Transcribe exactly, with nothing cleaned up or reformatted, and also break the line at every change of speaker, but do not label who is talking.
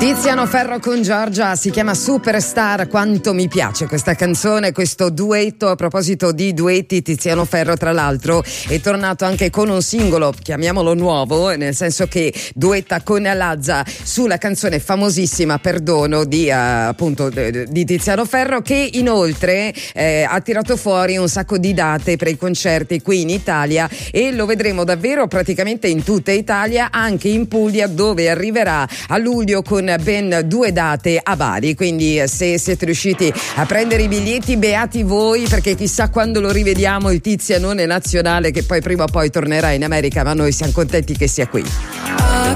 Tiziano Ferro con Giorgia, si chiama Superstar. Quanto mi piace questa canzone, questo duetto. A proposito di duetti, Tiziano Ferro tra l'altro è tornato anche con un singolo, chiamiamolo nuovo, nel senso che duetta con Lazza sulla canzone famosissima Perdono di, uh, appunto di Tiziano Ferro, che inoltre eh, ha tirato fuori un sacco di date per i concerti qui in Italia, e lo vedremo davvero praticamente in tutta Italia, anche in Puglia, dove arriverà a luglio con ben due date a Bari. Quindi se siete riusciti a prendere i biglietti, beati voi, perché chissà quando lo rivediamo il Tizianone nazionale, che poi prima o poi tornerà in America, ma noi siamo contenti che sia qui.